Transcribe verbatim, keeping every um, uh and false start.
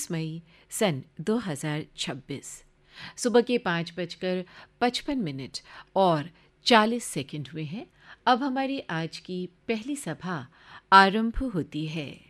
इक्कीस मई सन दो हज़ार छब्बीस। सुबह के पाँच बजकर पचपन मिनट और चालीस सेकंड हुए हैं। अब हमारी आज की पहली सभा आरंभ होती है।